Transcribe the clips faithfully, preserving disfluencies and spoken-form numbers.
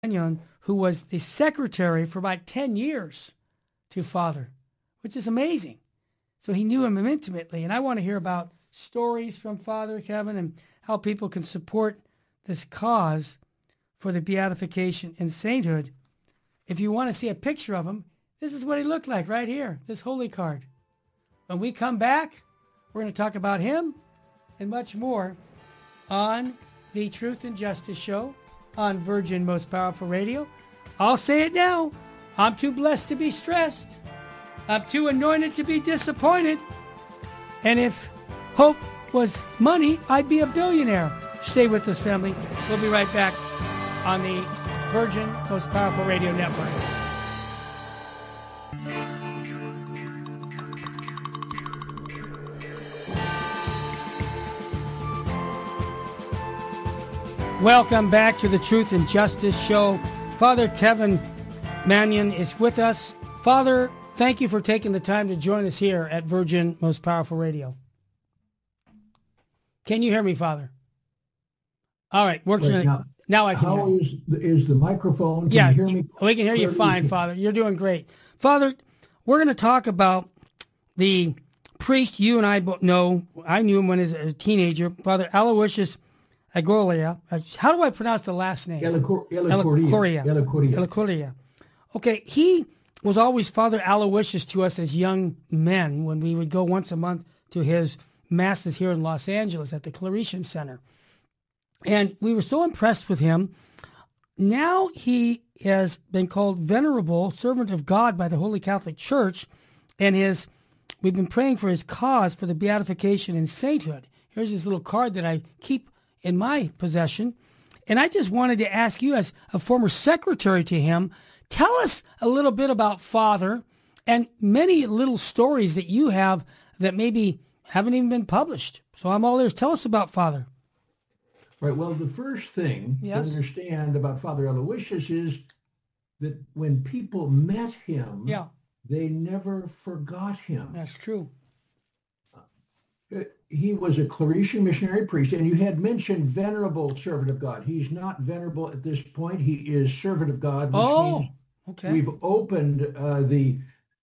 Mannion, who was the secretary for about ten years to Father, which is amazing. So he knew him intimately. And I want to hear about stories from Father Kevin and how people can support this cause for the beatification and sainthood. If you want to see a picture of him, this is what he looked like right here, this holy card. When we come back, we're going to talk about him and much more on the Truth and Justice Show on Virgin Most Powerful Radio. I'll say it now. I'm too blessed to be stressed. I'm too anointed to be disappointed. And if hope was money, I'd be a billionaire. Stay with us, family. We'll be right back on the Virgin Most Powerful Radio Network. Welcome back to the Truth and Justice Show. Father Kevin Mannion is with us. Father, thank you for taking the time to join us here at Virgin Most Powerful Radio. Can you hear me, Father? All right, works. Right, now, now I can how hear is, is the microphone? Can yeah, you hear me? We can hear you fine, Father. You're doing great. Father, we're going to talk about the priest you and I both know. I knew him when he was a teenager, Father Aloysius Agolia. How do I pronounce the last name? Elacoria. Elacoria. Okay, he was always Father Aloysius to us as young men when we would go once a month to his masses here in Los Angeles at the Claretian Center. And we were so impressed with him. Now he has been called Venerable Servant of God by the Holy Catholic Church, and his we've been praying for his cause for the beatification and sainthood. Here's his little card that I keep in my possession. And I just wanted to ask you, as a former secretary to him, tell us a little bit about Father and many little stories that you have that maybe haven't even been published. So I'm all ears. Tell us about Father. Right. Well, the first thing yes. to understand about Father Aloysius is that when people met him, yeah. they never forgot him. That's true. He was a Claretian missionary priest, and you had mentioned Venerable Servant of God. He's not venerable at this point. He is Servant of God, which oh, means okay. we've opened uh, the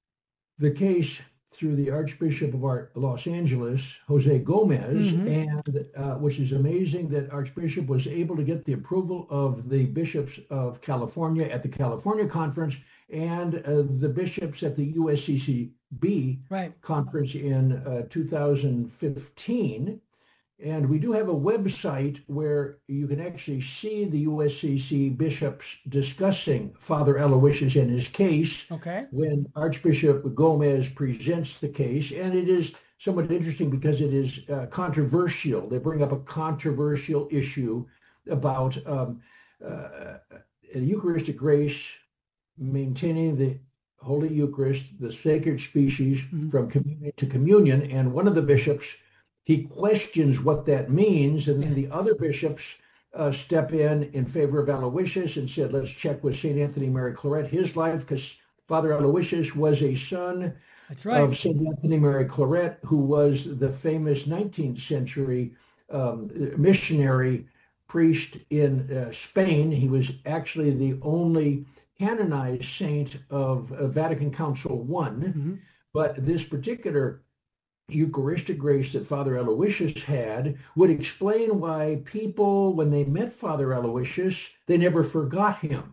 the case through the Archbishop of our Los Angeles, Jose Gomez, mm-hmm. and uh, which is amazing that Archbishop was able to get the approval of the bishops of California at the California Conference and uh, the bishops at the U S C C B right. conference in uh, two thousand fifteen. And we do have a website where you can actually see the U S C C bishops discussing Father Aloysius and his case okay. when Archbishop Gomez presents the case. And it is somewhat interesting because it is uh, controversial. They bring up a controversial issue about um, uh, a Eucharistic grace, maintaining the Holy Eucharist, the sacred species, mm-hmm. from communion to communion. And one of the bishops, he questions what that means, and then the other bishops uh, step in in favor of Aloysius and said, let's check with Saint Anthony Mary Claret, his life, because Father Aloysius was a son That's right. of Saint Anthony Mary Claret, who was the famous nineteenth century um, missionary priest in uh, Spain. He was actually the only canonized saint of uh, Vatican Council One, mm-hmm. but this particular Eucharistic grace that Father Aloysius had would explain why people, when they met Father Aloysius, they never forgot him.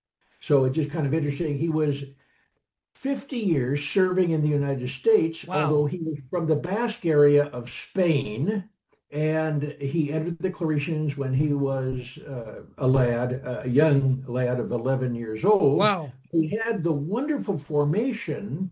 So it's just kind of interesting. He was fifty years serving in the United States, wow. although he was from the Basque area of Spain, and he entered the Claretians when he was uh, a lad, a young lad of eleven years old. Wow. He had the wonderful formation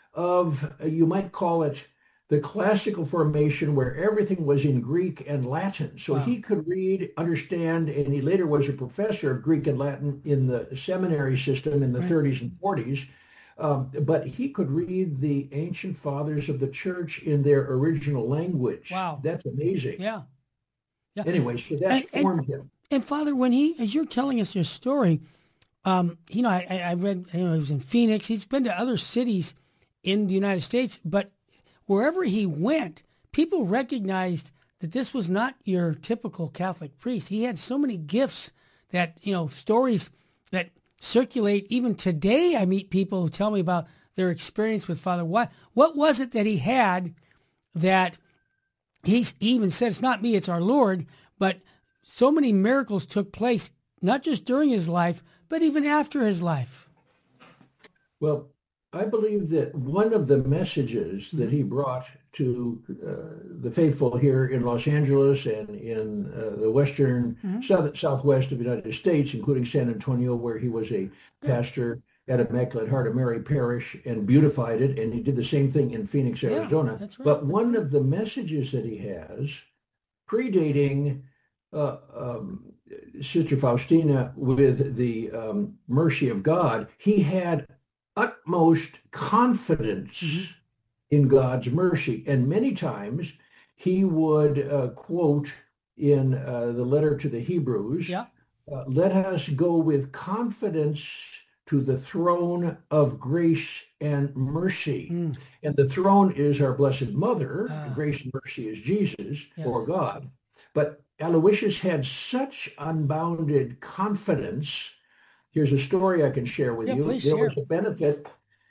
of, uh, you might call it, the classical formation where everything was in Greek and Latin. So wow. he could read, understand, and he later was a professor of Greek and Latin in the seminary system in the right. thirties and forties. Um, but he could read the ancient fathers of the church in their original language. Wow. That's amazing. Yeah. yeah. Anyway, so that and, formed and, him. And Father, when he, as you're telling us your story, um, you know, I, I read, you know, he was in Phoenix. He's been to other cities in the United States, but wherever he went, people recognized that this was not your typical Catholic priest. He had so many gifts that, you know, stories that circulate even today. I meet people who tell me about their experience with Father. What what was it that he had that he's, he even said, it's not me, it's our Lord, but so many miracles took place, not just during his life, but even after his life? Well, I believe that one of the messages that he brought to uh, the faithful here in Los Angeles and in uh, the western mm-hmm. south, southwest of the United States, including San Antonio, where he was a pastor at Immaculate Heart of Mary Parish and beautified it, and he did the same thing in Phoenix, Arizona. Yeah, that's right. But one of the messages that he has, predating uh, um, Sister Faustina with the um, mercy of God, he had utmost confidence mm-hmm. in God's mercy. And many times he would uh, quote in uh, the letter to the Hebrews, yeah. uh, let us go with confidence to the throne of grace and mercy. Mm. And the throne is our Blessed Mother. Ah. Grace and mercy is Jesus yes. or God. But Aloysius had such unbounded confidence. Here's a story I can share with yeah, you. There share. was a benefit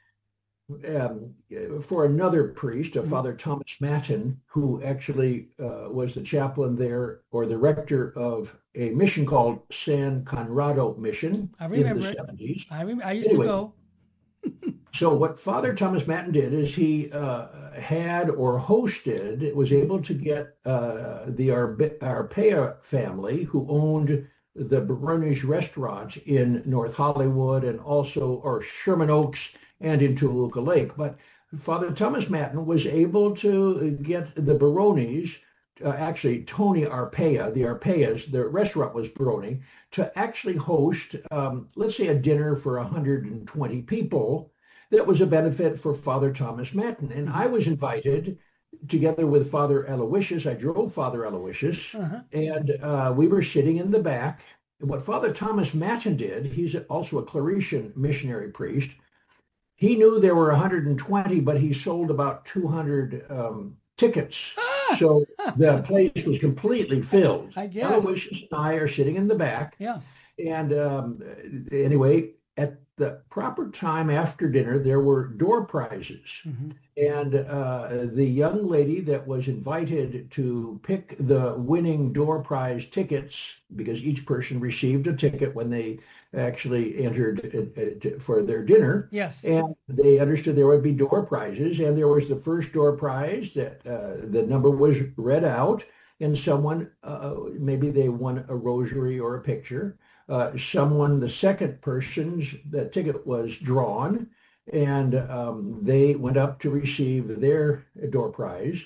um, for another priest, a mm-hmm. Father Thomas Matten, who actually uh, was the chaplain there, or the rector of a mission called San Conrado Mission I remember in the it. seventies. I, remember, I used anyway, to go. So what Father Thomas Matten did is he uh, had or hosted, was able to get uh, the Arbe- Arpea family, who owned the Baronage restaurant in North Hollywood and also, or Sherman Oaks and in Toluca Lake. But Father Thomas Matten was able to get the Baronis, uh, actually Tony Arpea, the Arpeas, the restaurant was Baroni, to actually host, um, let's say, a dinner for one hundred twenty people. That was a benefit for Father Thomas Matten. And I was invited together with Father Aloysius. I drove Father Aloysius, uh-huh. and uh, we were sitting in the back. And what Father Thomas Matten did, he's also a Claretian missionary priest. He knew there were one hundred twenty, but he sold about two hundred um, tickets. Ah! So the place was completely filled. I guess. Aloysius and I are sitting in the back. Yeah. And um, anyway, at the proper time after dinner, there were door prizes. Mm-hmm. And uh, the young lady that was invited to pick the winning door prize tickets, because each person received a ticket when they actually entered uh, for their dinner. Yes. And they understood there would be door prizes. And there was the first door prize that uh, the number was read out, and someone, uh, maybe they won a rosary or a picture. Uh, someone, the second person's, the ticket was drawn, and um, they went up to receive their door prize.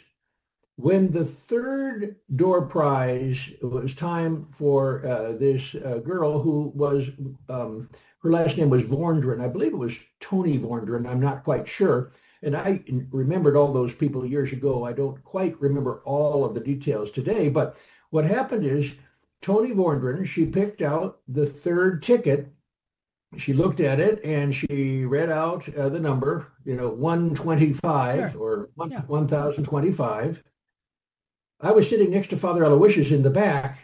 When the third door prize, it was time for uh, this uh, girl who was, um, her last name was Vorndren. I believe it was Tony Vorndren. I'm not quite sure. And I remembered all those people years ago. I don't quite remember all of the details today, but what happened is Tony Vorndren, she picked out the third ticket. She looked at it and she read out uh, the number, you know, one twenty-five sure. or one, yeah. one thousand twenty-five. I was sitting next to Father Aloysius in the back.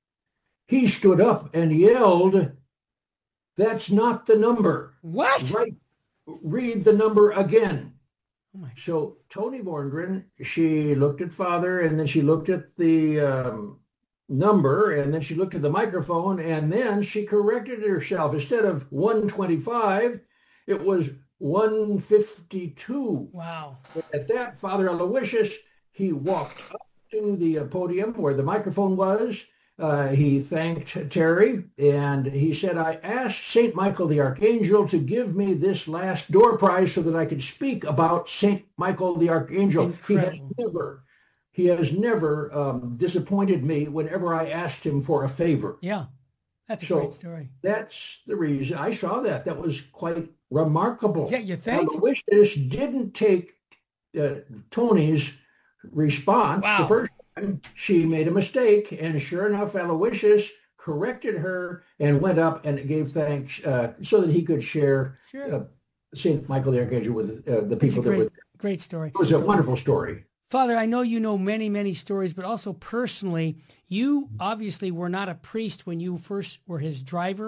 He stood up and yelled, "That's not the number." What? Right. Read the number again. Oh so Tony Vorndren, she looked at Father, and then she looked at the um, number, and then she looked at the microphone, and then she corrected herself. Instead of one twenty-five, it was one fifty-two. Wow. At that, Father Aloysius, he walked up to the podium where the microphone was. Uh, he thanked Terry, and he said, "I asked Saint Michael the Archangel to give me this last door prize so that I could speak about Saint Michael the Archangel." Incredible. He has never He has never um, disappointed me whenever I asked him for a favor. Yeah, that's a so great story. That's the reason I saw that. That was quite remarkable. Yeah, you think? Aloysius didn't take uh, Tony's response. Wow. The first time she made a mistake, and sure enough, Aloysius corrected her and went up and gave thanks uh, so that he could share sure. uh, Saint Michael the Archangel with uh, the people great, that were there. Great story. It was a wonderful story. Father, I know you know many, many stories, but also personally, you obviously were not a priest when you first were his driver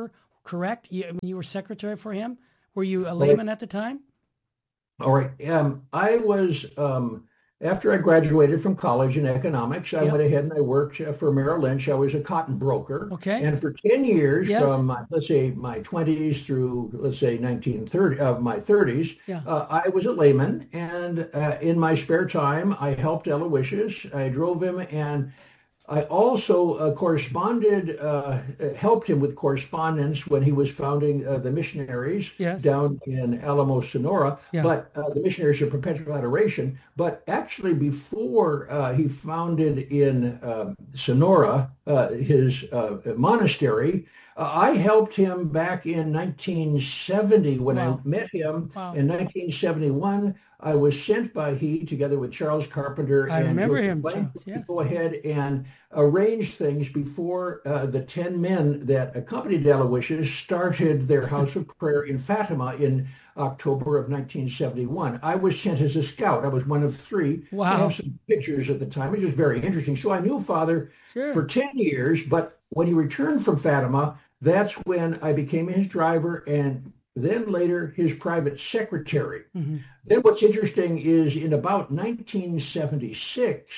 correct? You, when you were secretary for him, were you a layman at the time? All right. Um, I was, um, after I graduated from college in economics, I Yep. went ahead and I worked uh, for Merrill Lynch. I was a cotton broker. Okay. And for ten years, Yes. from my, let's say my twenties through, let's say nineteen thirty, of uh, my thirties, Yeah. uh, I was a layman. And uh, in my spare time, I helped Aloysius. I drove him, and I also uh, corresponded, uh, helped him with correspondence when he was founding uh, the missionaries Yes. down in Alamo, Sonora, Yeah. but uh, the missionaries of perpetual adoration. But actually, before uh, he founded in uh, Sonora uh, his uh, monastery, uh, I helped him back in nineteen seventy when Wow. I met him. Wow. In nineteen seventy-one, I was sent by he, together with Charles Carpenter I and remember Joseph him, Blank, Charles, yes. to go ahead and arrange things before uh, the ten men that accompanied Aloysius started their house of prayer in Fatima in October of nineteen seventy-one. I was sent as a scout. I was one of three. Wow. I have some pictures at the time. It was very interesting. So I knew Father Sure. for ten years, but when he returned from Fatima, that's when I became his driver and then later his private secretary. Mm-hmm. Then what's interesting is in about nineteen seventy-six,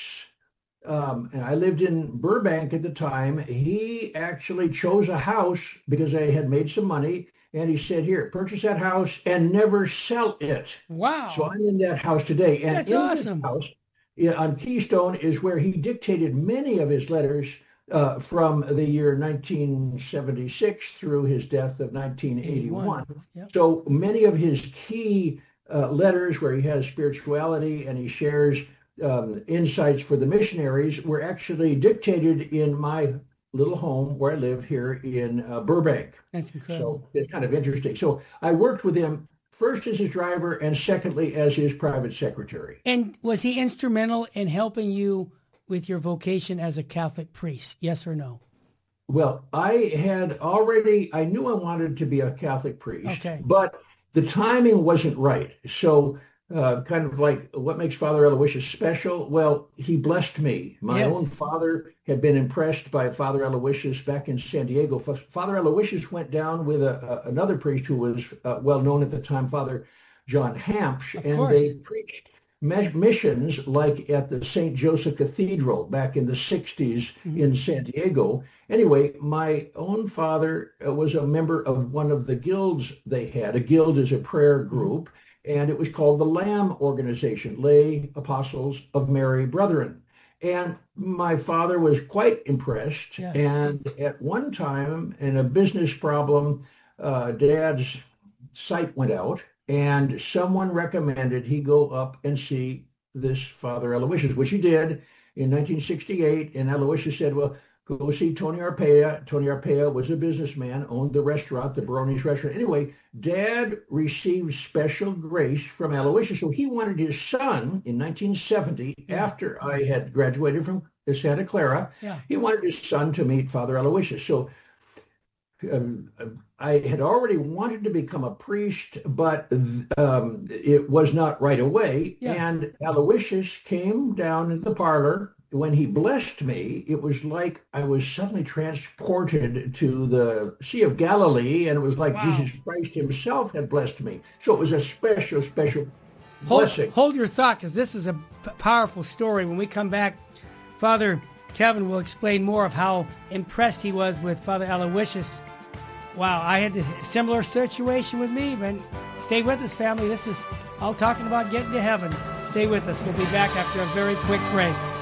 um, and I lived in Burbank at the time, he actually chose a house because I had made some money. And he said, here, purchase that house and never sell it. Wow. So I'm in that house today. And That's in awesome. this house yeah, on Keystone is where he dictated many of his letters uh, from the year nineteen seventy-six through his death of nineteen eighty-one. Yep. So many of his key uh, letters where he has spirituality and he shares um, insights for the missionaries were actually dictated in my little home where I live here in uh, Burbank. That's incredible. So it's kind of interesting. So I worked with him first as his driver and secondly as his private secretary. And was he instrumental in helping you with your vocation as a Catholic priest? Yes or no? Well, I had already, I knew I wanted to be a Catholic priest, Okay. but the timing wasn't right. So uh, kind of like what makes Father Aloysius special? Well, he blessed me. My Yes. own father had been impressed by Father Aloysius back in San Diego. Father Aloysius went down with a, a, another priest who was uh, well known at the time, Father John Hampsh, Of and course. they preached missions like at the Saint Joseph Cathedral back in the sixties Mm-hmm. in San Diego. Anyway, my own father uh, was a member of one of the guilds they had. A guild is a prayer group, and it was called the Lamb Organization, Lay Apostles of Mary Brethren. And my father was quite impressed. Yes. And at one time, in a business problem, uh, Dad's sight went out, and someone recommended he go up and see this Father Aloysius, which he did in nineteen sixty-eight. And Aloysius said, well, go see Tony Arpaia. Tony Arpaia was a businessman, owned the restaurant, the Baroni's restaurant. Anyway, Dad received special grace from Aloysius. So he wanted his son in nineteen seventy, Yeah. after I had graduated from Santa Clara, Yeah. he wanted his son to meet Father Aloysius. So um, I had already wanted to become a priest, but um, it was not right away. Yeah. And Aloysius came down in the parlor. When he blessed me, it was like I was suddenly transported to the Sea of Galilee, and it was like Wow. Jesus Christ himself had blessed me. So it was a special, special Hold, blessing. hold your thought, because this is a p- powerful story. When we come back, Father Kevin will explain more of how impressed he was with Father Aloysius. Wow, I had a similar situation with me, but stay with us, family. This is all talking about getting to heaven. Stay with us. We'll be back after a very quick break.